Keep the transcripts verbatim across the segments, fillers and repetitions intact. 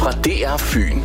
fra D R Fyn.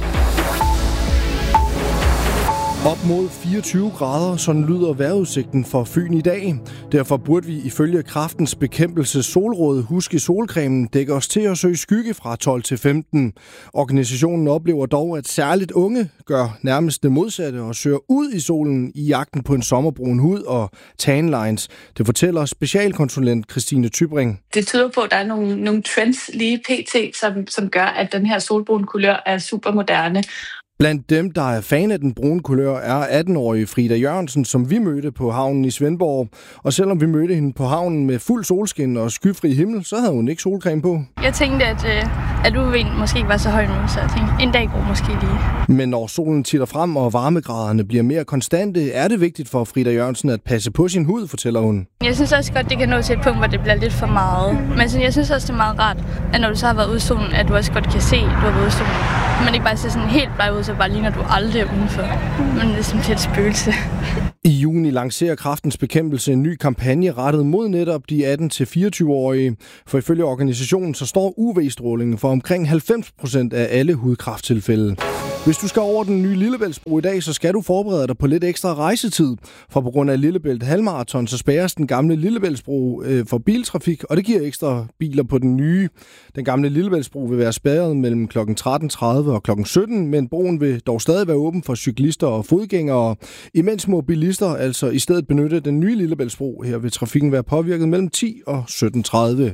Op mod fireogtyve grader, sådan lyder vejrudsigten for Fyn i dag. Derfor burde vi ifølge Kræftens Bekæmpelse Solråd huske solcremen dækker os til at søge skygge fra tolv til femten. Organisationen oplever dog, at særligt unge gør nærmest det modsatte og søger ud i solen i jagten på en sommerbrun hud og tan lines. Det fortæller specialkonsulent Christine Tybring. Det tyder på, at der er nogle, nogle trends lige pt, som, som gør, at den her solbrune kulør er super moderne. Blandt dem, der er fan af den brune kulør, er atten-årige Frida Jørgensen, som vi mødte på havnen i Svendborg. Og selvom vi mødte hende på havnen med fuld solskin og skyfri himmel, så havde hun ikke solcreme på. Jeg tænkte, at, øh, at U V'en måske ikke var så høj nu, så jeg tænkte, en dag går måske lige. Men når solen titter frem og varmegraderne bliver mere konstante, er det vigtigt for Frida Jørgensen at passe på sin hud, fortæller hun. Jeg synes også godt, det kan nå til et punkt, hvor det bliver lidt for meget. Men så, jeg synes også, det er meget rart, at når du så har været ude i solen, at du også godt kan se, at du har været ude i solen. Men ikke bare ser sådan helt bleg ud, så bare ligner du aldrig er udenfor. Men det er simpelthen et spøgelse. I juni lancerer Kræftens Bekæmpelse en ny kampagne rettet mod netop de atten til fireogtyve-årige. For ifølge organisationen så står U V-strålingen for omkring halvfems procent af alle hudkræfttilfælde. Hvis du skal over den nye Lillebæltsbro i dag, så skal du forberede dig på lidt ekstra rejsetid. For på grund af Lillebælt halvmarathon, så spærres den gamle Lillebæltsbro øh, for biltrafik, og det giver ekstra biler på den nye. Den gamle Lillebæltsbro vil være spærret mellem klokken tretten tredive og klokken sytten, men broen vil dog stadig være åben for cyklister og fodgængere. Imens må bilister altså i stedet benytte den nye Lillebæltsbro. Her vil trafikken være påvirket mellem ti og sytten tredive.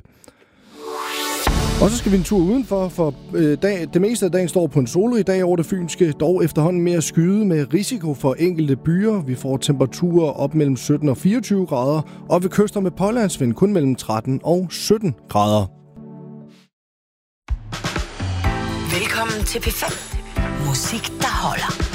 Og så skal vi en tur udenfor, for øh, dag, det meste af dagen står på en solrig dag over det fynske, dog efterhånden mere skyde med risiko for enkelte byer. Vi får temperaturer op mellem sytten og fireogtyve grader, og ved kyster med pålandsvind kun mellem tretten og sytten grader. Velkommen til P fem. Musik, der holder.